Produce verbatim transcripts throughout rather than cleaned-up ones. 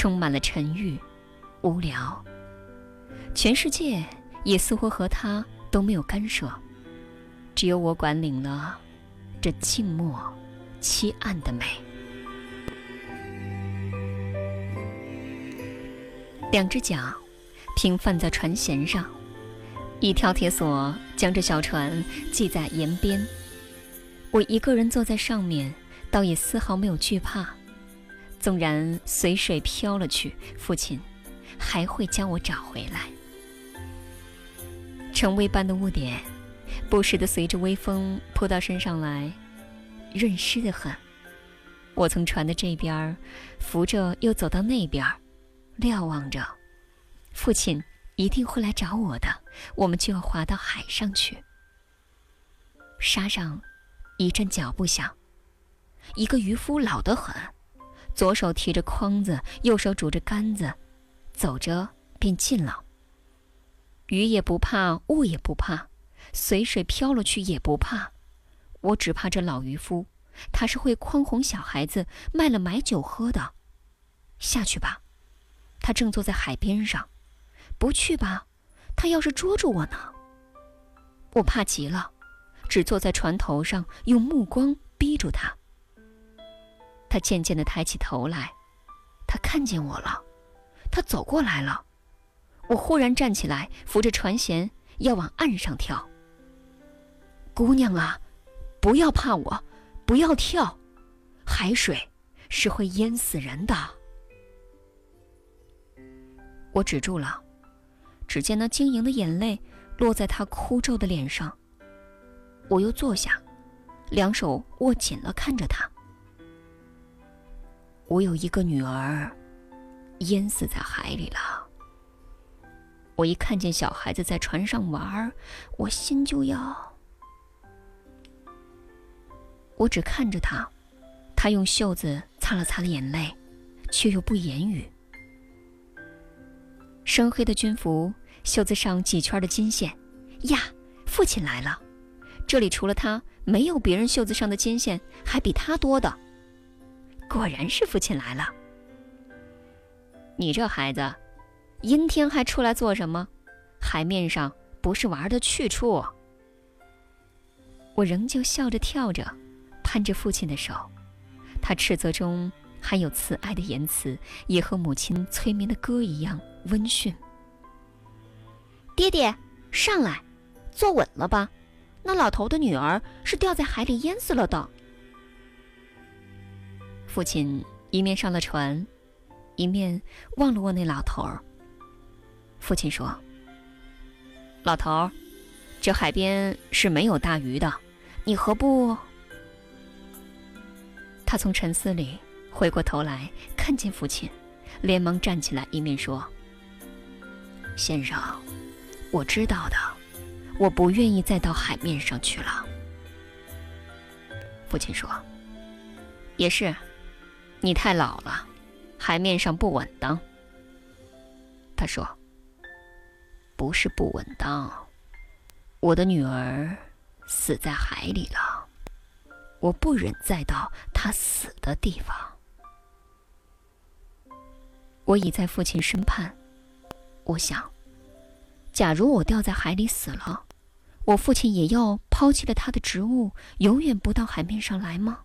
充满了沉郁、无聊。全世界也似乎和他都没有干涉，只有我管领了这静默凄暗的美。两只脚平放在船舷上，一条铁索将这小船系在沿边。我一个人坐在上面，倒也丝毫没有惧怕。纵然随水飘了去，父亲还会将我找回来。成微般的雾点不时地随着微风扑到身上来，润湿得很。我从船的这边扶着又走到那边，瞭望着父亲一定会来找我的，我们就要滑到海上去。沙上一阵脚步响，一个渔夫老得很，左手提着筐子，右手拄着杆子，走着便近了。雨也不怕，雾也不怕，随水飘了去也不怕。我只怕这老渔夫，他是会诓哄小孩子卖了买酒喝的。下去吧，他正坐在海边上；不去吧，他要是捉住我呢？我怕极了，只坐在船头上，用目光逼住他。他渐渐地抬起头来，他看见我了，他走过来了。我忽然站起来，扶着船舷要往岸上跳。姑娘啊，不要怕我，不要跳，海水是会淹死人的。我止住了，只见那晶莹的眼泪落在他枯皱的脸上。我又坐下，两手握紧了看着他。我有一个女儿，淹死在海里了。我一看见小孩子在船上玩，我心就要……我只看着他，他用袖子擦了擦了眼泪，却又不言语。深黑的军服，袖子上几圈的金线。呀，父亲来了！这里除了他，没有别人袖子上的金线还比他多的。果然是父亲来了。你这孩子，阴天还出来做什么？海面上不是玩的去处。我仍旧笑着跳着，攀着父亲的手。他斥责中还有慈爱的言辞，也和母亲催眠的歌一样温驯。爹爹，上来，坐稳了吧，那老头的女儿是掉在海里淹死了的。父亲一面上了船，一面望了望那老头。父亲说：老头，这海边是没有大鱼的，你何不……他从沉思里回过头来，看见父亲，连忙站起来，一面说：先生，我知道的，我不愿意再到海面上去了。父亲说：也是，你太老了，海面上不稳当。他说：不是不稳当，我的女儿死在海里了，我不忍再到她死的地方。我倚在父亲身畔，我想，假如我掉在海里死了，我父亲也要抛弃了他的职务，永远不到海面上来吗？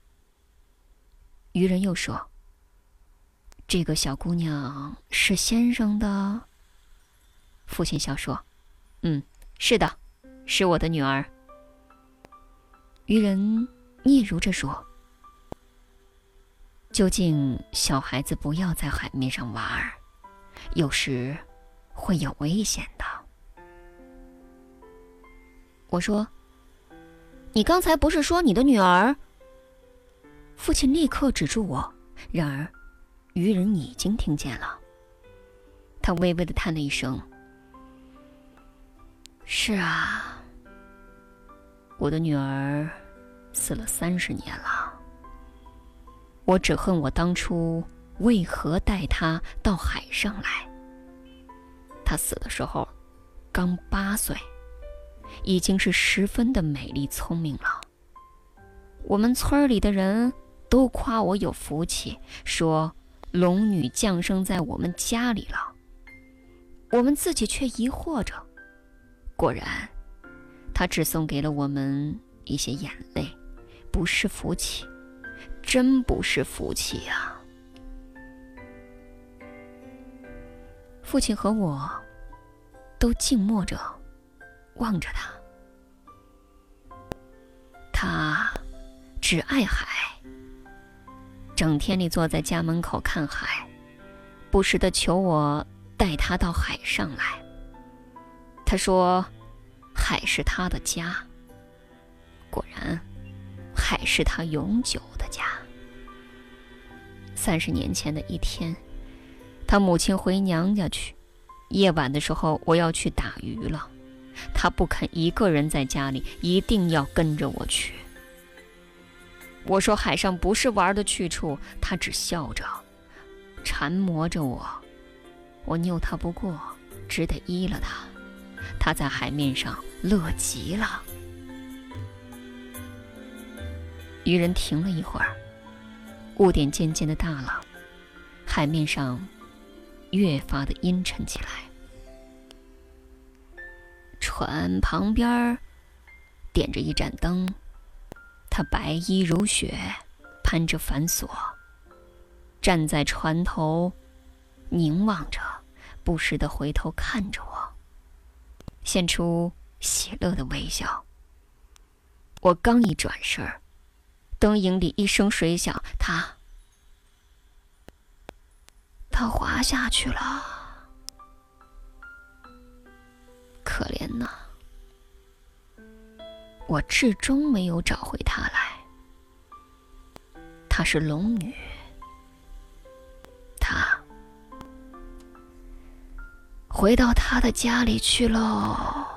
渔人又说：这个小姑娘是先生的？父亲笑说：嗯，是的，是我的女儿。渔人嗫嚅着说：究竟小孩子不要在海面上玩，有时会有危险的。我说：你刚才不是说你的女儿？父亲立刻止住我，然而渔人已经听见了。他微微地叹了一声：是啊，我的女儿死了三十年了。我只恨我当初为何带她到海上来。她死的时候刚八岁，已经是十分的美丽聪明了。我们村里的人都夸我有福气，说龙女降生在我们家里了。我们自己却疑惑着，果然她只送给了我们一些眼泪，不是福气，真不是福气呀。父亲和我都静默着望着他，他只爱海，整天里坐在家门口看海，不时地求我带他到海上来。他说海是他的家，果然海是他永久的家。三十年前的一天，他母亲回娘家去，夜晚的时候我要去打鱼了，他不肯一个人在家里，一定要跟着我去。我说海上不是玩的去处，他只笑着缠磨着我，我拗他不过，只得依了他。他在海面上乐极了。渔人停了一会儿，雾点渐渐的大了，海面上越发的阴沉起来。船旁边点着一盏灯，他白衣如雪，攀着帆索，站在船头凝望着，不时地回头看着我，现出喜乐的微笑。我刚一转身，灯影里一声水响，他他滑下去了。可怜呐，我至终没有找回她来。她是龙女，她回到她的家里去喽。